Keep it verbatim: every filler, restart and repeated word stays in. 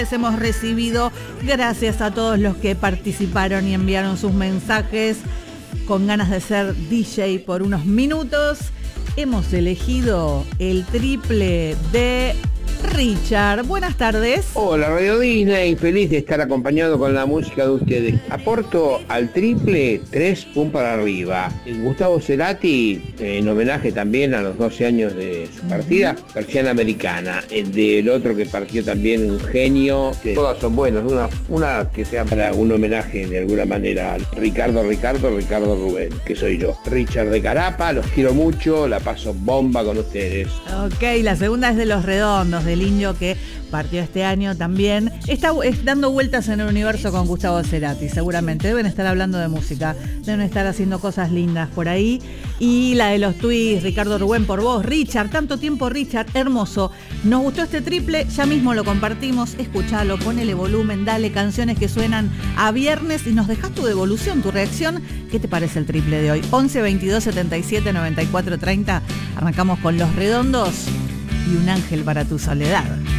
Hemos recibido, gracias a todos los que participaron y enviaron sus mensajes con ganas de ser D J por unos minutos. Hemos elegido el triple de Richard. Buenas tardes. Hola Radio Disney, feliz de estar acompañado con la música de ustedes. Aporto al triple tres pum para arriba. Gustavo Cerati, en homenaje también a los doce años de su partida, Persiana Americana. El del otro que partió también, un genio, que todas son buenas, una, una que sea para un homenaje de alguna manera a Ricardo, Ricardo, Ricardo Rubén, que soy yo. Richard de Carapa, los quiero mucho, la paso bomba con ustedes. Ok, la segunda es de Los Redondos, del indio que partió este año también. Está dando vueltas en el universo con Gustavo Cerati, seguramente. Deben estar hablando de música, deben estar haciendo cosas lindas por ahí. Y la de los tweets, Ricardo Rubén por vos. Richard, tanto tiempo Richard, hermoso. Nos gustó este triple, ya mismo lo compartimos. Escuchalo, ponele volumen, dale canciones que suenan a viernes y nos dejás tu devolución, tu reacción. ¿Qué te parece el triple de hoy? once, veintidós, setenta y siete, noventa y cuatro, treinta. Arrancamos con Los Redondos y Un ángel para tu soledad.